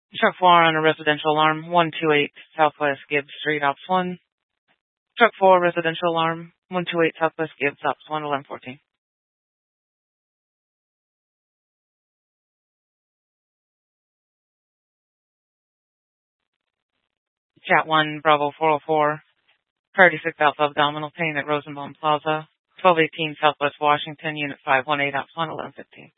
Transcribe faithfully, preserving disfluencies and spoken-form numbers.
Truck four on a residential alarm, one two eight Southwest Gibbs Street, Ops one. Truck four residential alarm, one two eight Southwest Gibbs, Ops one, eleven fourteen. Chat one, Bravo four oh four, Priority six Alpha Abdominal Pain at Rosenbaum Plaza, twelve eighteen Southwest Washington, Unit five one eight, Ops one, eleven fifteen.